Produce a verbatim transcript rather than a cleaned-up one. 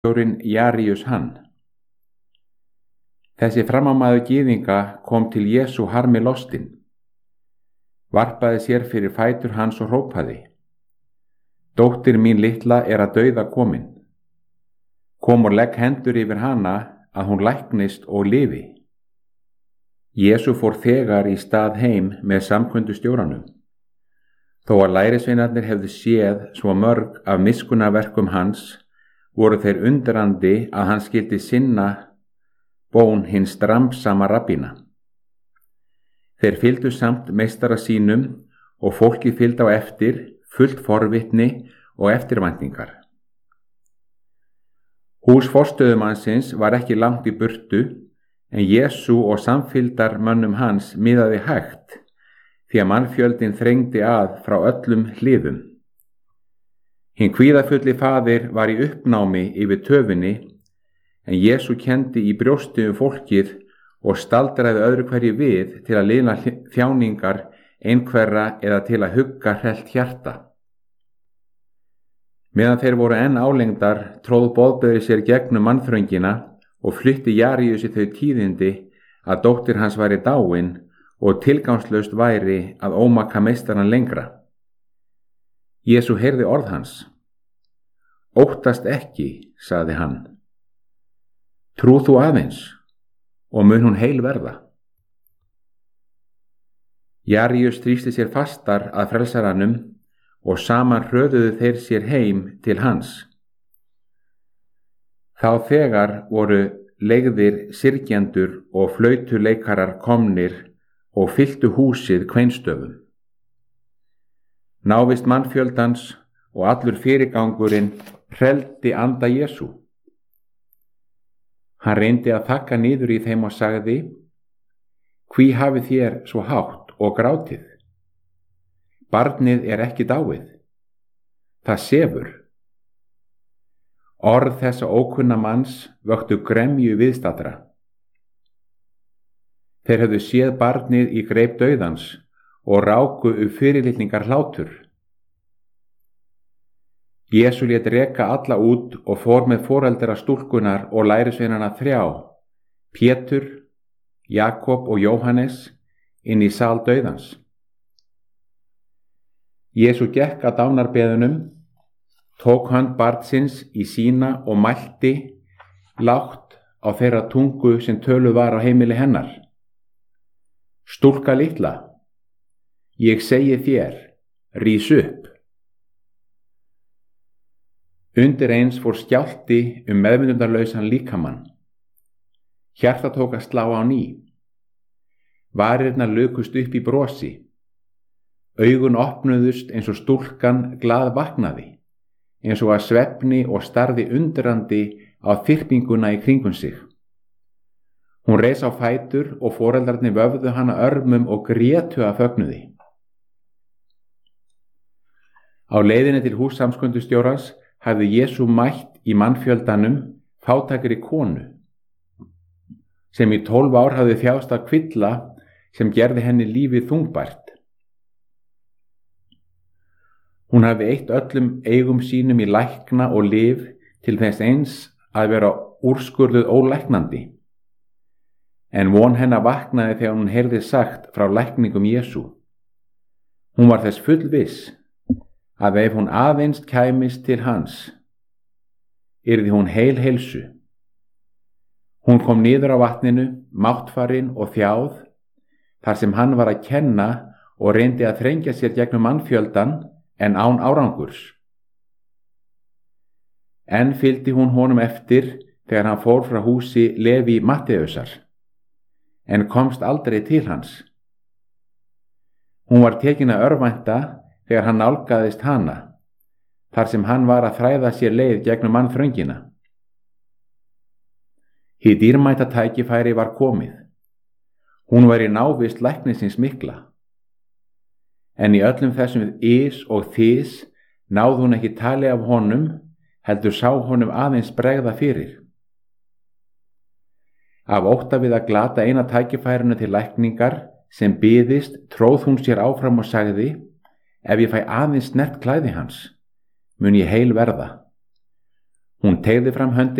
Stjórinn Jaríus hann. Þessi framámaður gyðinga kom til Jesú harmi lostinn, varpaði sér fyrir fætur hans og hrópaði: Dóttir mín litla er að dauða komin. Kom og legg hendur yfir hana að hún læknist og lifi. Jesú fór þegar í stað heim með samkvæmdustjóranum. Þó að lærisveinarnir hefðu séð svo mörg af miskunnaverkum hans, voru þeir undrandi að hann skyldi sinna bón hins dramsama rabbína. Þeir fylgdu samt meistara sínum og fólkið fylgdi á eftir, fullt forvitni og eftirvæntingar. Hús forstöðumannsins var ekki langt í burtu, en Jesú og samfylgdarmönnum hans miðaði hægt, því að mannfjöldin þrengdi að frá öllum hliðum. Hinn kvíðafulli faðir var í uppnámi yfir töfunni, en Jesú kenndi í brjósti um fólkið og staldraði öðru hverju við til að lina þjáningar einhverra eða til að hugga hrellt hjarta. Meðan þeir voru enn álengdar tróð boðberi sér gegnum mannþröngina og flutti Jaríusi þau tíðindi að dóttir hans væri dáin og tilgangslaust væri að ómaka meistarann lengra. Jesú heyrði orð hans. Óttast ekki, sagði hann. Trú þú aðeins, og mun hún heil verða. Jaríus þrýsti sér fastar að frelsaranum og saman hröðuðu þeir sér heim til hans. Þá þegar voru leigðir syrgjendur og flautuleikarar komnir og fylltu húsið kveinstöfum. Návist mannfjöldans og allur fyrirgangurinn hreldi anda Jesú. Hann reyndi að þagga niður í þeim og sagði: Hví hafið þér svo hátt og grátið? Barnið er ekki dáið, það sefur. Orð þessa ókunna manns vöktu gremju viðstaddra. Þeir höfðu séð barnið í greip dauðans og ráku upp fyrirlitningar hlátur. Jesú lét reka alla út og fór með foreldra stúlkunar og lærisveinana þrjá, Pétur, Jakob og Jóhannes, inn í sal dauðans. Jesú gekk að dánarbeðunum, tók hönd barnsins í sína og mælti lágt á þeirra tungu sem töluð var á heimili hennar: Stúlka litla, ég segi þér, rís upp. Undir eins fór skjálfti um meðvitundarlausan líkamann. Hjarta tók að slá á ný. Varirnar lukust upp í brosi. Augun opnuðust eins og stúlkan glað vaknaði, eins og að svefni og starði undrandi á þyrpinguna í kringum sig. Hún reis á fætur og foreldrarnir vöfðu hana örmum og grétu af fögnuði. Á leiðinni til hús samkvæmdustjórans hafði Jesú mætt í mannfjöldanum fátækri konu, sem í tólf ár hafði þjáðst af kvilla sem gerði henni lífið þungbært. Hún hafði eytt öllum eigum sínum í lækna og lyf til þess eins að vera úrskurðuð ólæknandi. En von hennar vaknaði þegar hún heyrði sagt frá lækningum Jesú. Hún var þess fullviss að ef hún aðeins kæmist til hans, yrði hún heil heilsu. Hún kom niður á vatninu, máttfarin og þjáð, þar sem hann var að kenna og reyndi að þrengja sér gegnum mannfjöldan en án árangurs. Enn fylgdi hún honum eftir þegar hann fór frá húsi Leví Matteusar, en komst aldrei til hans. Hún var tekin að örvænta þegar hann nálgaðist hana, þar sem hann var að þræða sér leið gegnum mannþröngina. Hið dýrmæta tækifæri var komið. Hún var í návist læknisins mikla. En í öllum þessum ys og þys náði hún ekki tali af honum, heldur sá honum aðeins bregða fyrir. Af ótta við að glata eina tækifærinu til lækningar sem byðist tróð hún sér áfram og sagði: Ef ég fæ aðeins snert klæði hans, mun ég heil verða. Hún teygði fram höndina